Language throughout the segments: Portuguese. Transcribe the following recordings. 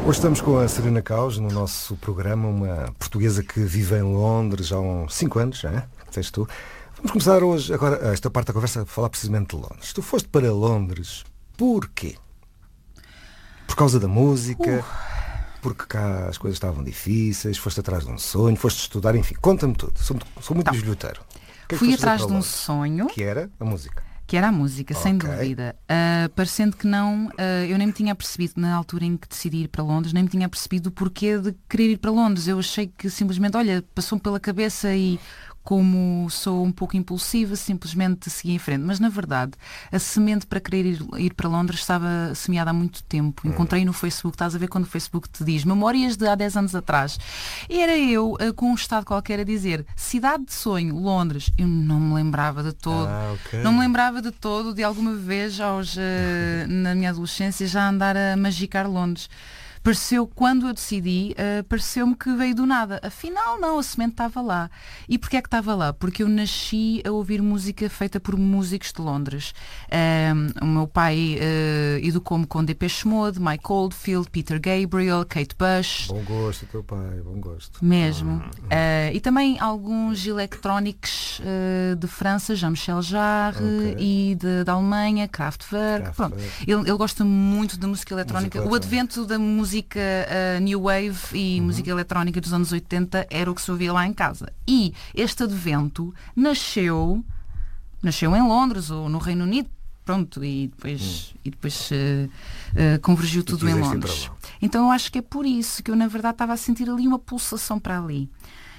Hoje estamos com a Serena Caus no nosso programa, uma portuguesa que vive em Londres há uns 5 anos, não é? Disseste tu. Vamos começar hoje, agora, esta parte da conversa, a falar precisamente de Londres. Tu foste para Londres, porquê? Por causa da música? Porque cá as coisas estavam difíceis? Foste atrás de um sonho? Foste estudar? Enfim, conta-me tudo. Sou muito biblioteiro. Fui atrás de um sonho. Que era a música. Que era a música, sem dúvida. Parecendo que não, eu nem me tinha percebido, na altura em que decidi ir para Londres, nem me tinha percebido o porquê de querer ir para Londres. Eu achei que simplesmente, passou-me pela cabeça e, como sou um pouco impulsiva, simplesmente segui em frente. Mas, na verdade, a semente para querer ir para Londres estava semeada há muito tempo. Encontrei no Facebook, estás a ver quando o Facebook te diz memórias de há 10 anos atrás. E era eu, com um estado qualquer, a dizer cidade de sonho, Londres. Eu não me lembrava de todo. Não me lembrava de todo, de alguma vez, na minha adolescência, já andar a magicar Londres. Quando eu decidi, pareceu-me que veio do nada. Afinal, não, a semente estava lá. E porquê é que estava lá? Porque eu nasci a ouvir música feita por músicos de Londres. O meu pai educou-me com Depeche Mode, Mike Oldfield, Peter Gabriel, Kate Bush. Bom gosto, teu pai, bom gosto. Mesmo. E também alguns electrónicos de França, Jean-Michel Jarre, e da Alemanha, Kraftwerk. Pronto. Ele gosta muito de música eletrónica. O advento da música New Wave e música eletrónica dos anos 80 era o que se ouvia lá em casa. E este advento nasceu em Londres ou no Reino Unido, pronto, e depois convergiu tudo em Londres. Então eu acho que é por isso que eu, na verdade, estava a sentir ali uma pulsação para ali.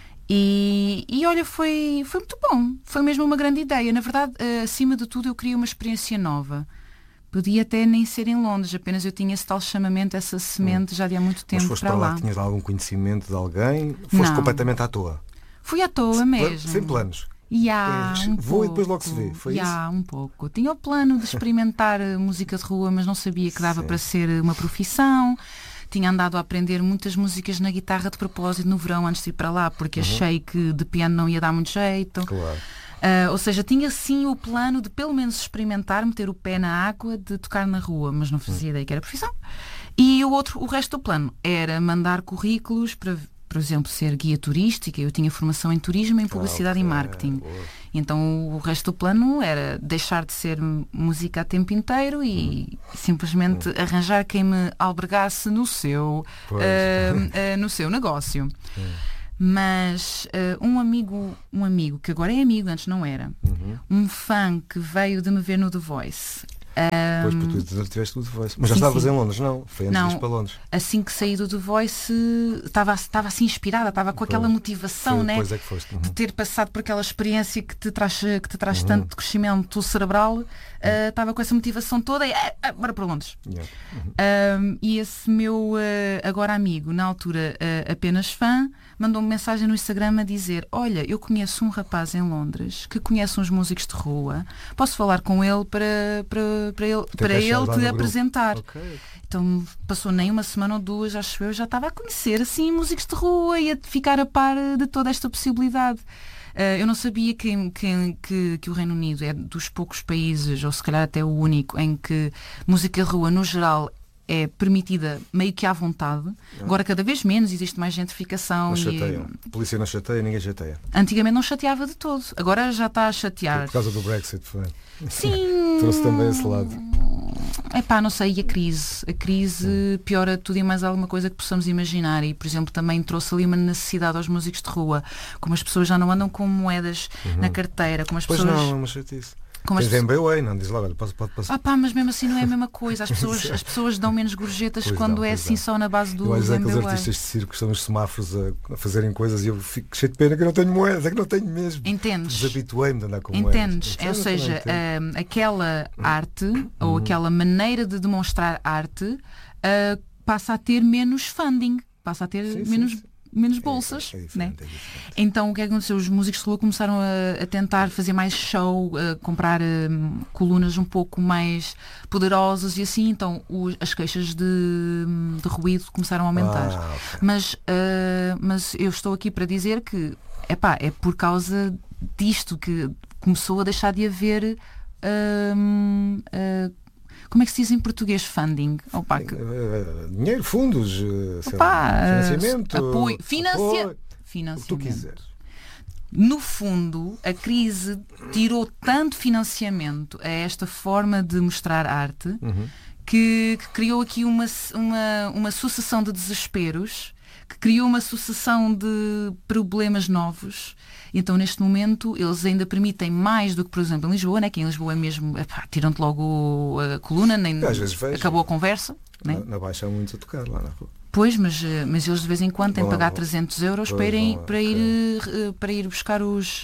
E olha, foi muito bom. Foi mesmo uma grande ideia. Na verdade, acima de tudo, eu queria uma experiência nova. Podia até nem ser em Londres, apenas eu tinha esse tal chamamento, essa semente já de há muito tempo. Mas foste para lá. Tinhas algum conhecimento de alguém? Foste completamente à toa? Fui à toa mesmo. Sem planos? Vou e depois logo se vê, foi isso? Um pouco. Tinha o plano de experimentar música de rua, mas não sabia que dava para ser uma profissão. Tinha andado a aprender muitas músicas na guitarra de propósito no verão antes de ir para lá, porque achei que de piano não ia dar muito jeito. Claro. Ou seja, tinha sim o plano de pelo menos experimentar, meter o pé na água, de tocar na rua, mas não fazia ideia que era profissão. E o resto do plano era mandar currículos para, por exemplo, ser guia turística. Eu tinha formação em turismo, em publicidade e marketing. Então o resto do plano era deixar de ser música a tempo inteiro e simplesmente arranjar quem me albergasse no seu negócio. Mas um amigo que agora é amigo, antes não era, um fã que veio de me ver no The Voice. Pois, porque tu tiveste o The Voice. Mas já estavas em Londres, não? Foi antes de ir para Londres. Assim que saí do The Voice, estava assim inspirada, estava com aquela motivação, né? Depois é que foste. De ter passado por aquela experiência que te traz tanto de crescimento cerebral. Estava com essa motivação toda e bora para Londres. E esse meu agora amigo, na altura apenas fã, mandou-me mensagem no Instagram a dizer: olha, eu conheço um rapaz em Londres que conhece uns músicos de rua, posso falar com ele para ele te apresentar. Então passou nem uma semana ou duas, acho eu, já estava a conhecer assim músicos de rua e a ficar a par de toda esta possibilidade. Eu não sabia que o Reino Unido é dos poucos países, ou se calhar até o único, em que música de rua, no geral, é permitida meio que à vontade. Agora cada vez menos, existe mais gentrificação. A polícia não chateia, ninguém chateia. Antigamente não chateava de todo, agora já está a chatear. Por causa do Brexit, foi. Sim. Trouxe também esse lado. Não sei, e a crise piora tudo e mais alguma coisa que possamos imaginar. E, por exemplo, também trouxe ali uma necessidade aos músicos de rua, como as pessoas já não andam com moedas na carteira, como as pois pessoas... não, é uma chatice. Tens MBA, não diz logo, pode passar. Mas mesmo assim não é a mesma coisa. As pessoas dão menos gorjetas quando é assim só na base do MBA. Aqueles artistas de circo estão nos semáforos a fazerem coisas e eu fico cheio de pena que eu não tenho moedas, é que não tenho mesmo. Entendes? Desabituei-me de andar com moedas. Ou seja, aquela arte ou aquela maneira de demonstrar arte passa a ter menos funding, passa a ter menos bolsas, né? Então o que é que aconteceu? Os músicos de rua começaram a tentar fazer mais show, comprar colunas um pouco mais poderosas e assim, então as queixas de ruído começaram a aumentar. Mas eu estou aqui para dizer que é por causa disto que começou a deixar de haver como é que se diz em português funding? Opa, dinheiro, fundos, financiamento, apoio, financiamento. O que tu quiseres. No fundo, a crise tirou tanto financiamento a esta forma de mostrar arte que criou aqui uma sucessão de desesperos, que criou uma sucessão de problemas novos. Então, neste momento, eles ainda permitem mais do que, por exemplo, em Lisboa, né? Que em Lisboa é mesmo, tiram-te logo a coluna, nem acabou a conversa. Né? Na Baixa há muitos a tocar lá na rua. Pois, mas eles de vez em quando têm de pagar 300 euros para ir buscar os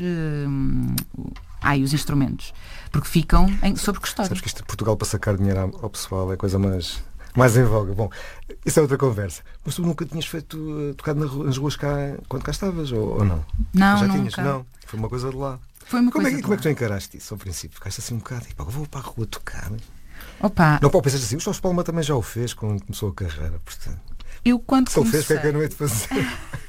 instrumentos. Porque ficam sob custódia. Sabes que isto de Portugal para sacar dinheiro ao pessoal é a coisa mais em voga. Bom, isso é outra conversa. Mas tu nunca tinhas tocado nas ruas cá quando cá estavas, ou não? Não, já nunca. Tinhas? Não, foi uma coisa de lá. Como é que tu encaraste isso ao princípio? Ficaste assim um bocado, vou para a rua tocar. Opa. Não pode pensar assim, o Jorge Palma também já o fez quando começou a carreira, portanto. Eu quando se comecei... ele fez, o que é que eu não hei de fazer?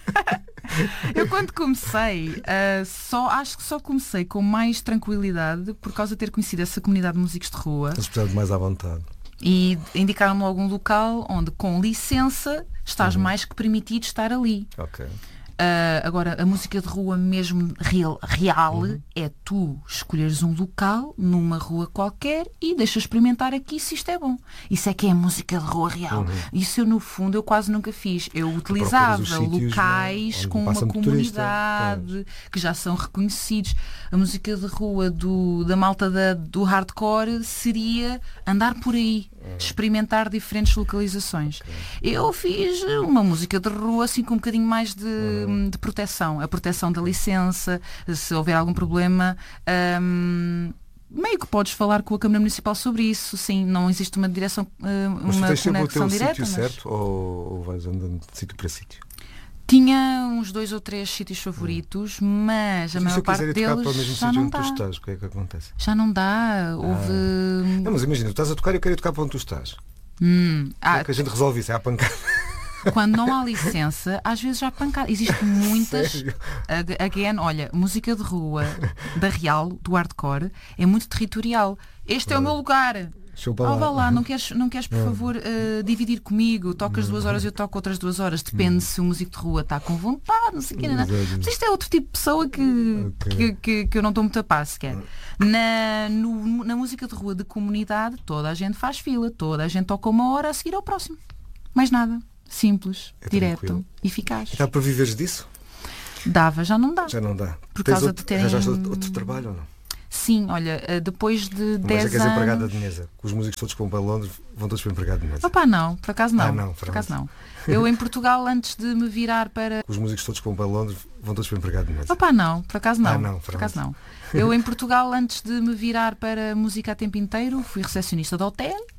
Eu quando comecei, acho que só comecei com mais tranquilidade por causa de ter conhecido essa comunidade de músicos de rua. Eles precisavam de mais à vontade. E indicaram-me logo um local onde, com licença, estás mais que permitido estar ali. Ok. Agora, a música de rua mesmo real é tu escolheres um local numa rua qualquer e deixa experimentar aqui se isto é bom. Isso é que é a música de rua real. Isso eu, no fundo, eu quase nunca fiz. Eu utilizava locais com uma comunidade que já são reconhecidos. A música de rua da malta do hardcore seria andar por aí, experimentar diferentes localizações. Eu fiz uma música de rua assim com um bocadinho mais de proteção, a proteção da licença, se houver algum problema, meio que podes falar com a Câmara Municipal sobre isso. Sim, não existe uma direção, mas uma tu tens conexão sempre o direta. Sítio certo ou vais andando de sítio para sítio? Tinha uns 2 ou 3 sítios favoritos, mas a maior parte deles já não dá. Tu estás, o que é que acontece? Já não dá. Não, mas imagina, tu estás a tocar e eu quero ir tocar para onde tu estás. Que a gente resolve isso, é a pancada. Quando não há licença, às vezes já há pancada. Existem muitas. Olha, música de rua da real, do hardcore, é muito territorial. Este é o meu lugar. Vá lá, não queres por favor dividir comigo? Tocas 2 horas, eu toco outras 2 horas. Depende se o músico de rua está com vontade, não sei o quê. Mas isto é outro tipo de pessoa que eu não estou muito a par sequer. Na música de rua de comunidade, toda a gente faz fila, toda a gente toca 1 hora, a seguir ao próximo. Mais nada. Simples, direto, eficaz. E dá para viveres disso? Dava, já não dá. Já não dá. Por causa de terem... Já outro trabalho ou não? Sim, olha, depois de 10 anos... Mas é que és empregada de mesa. Os músicos todos que vão para Londres vão todos para empregado de mesa. Opa, não, por acaso não. Não, por acaso não. Eu em Portugal, antes de me virar para... Os músicos todos que vão para Londres vão todos para empregado de mesa. Opa, não, por acaso não. Por acaso não. Eu em Portugal, antes de me virar para música a tempo inteiro, fui recepcionista de hotel.